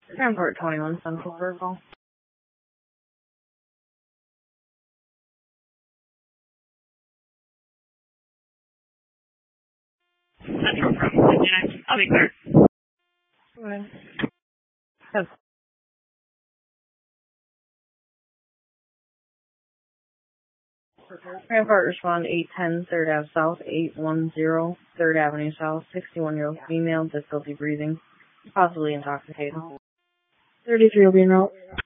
Transport 21 Central Virgo. Central from 59. I'll be clear. Okay. Yes. Transport respond 810 3rd Ave South, 810 3rd Avenue South, 61-year-old female, difficulty breathing, possibly intoxicated. 33 will be en route.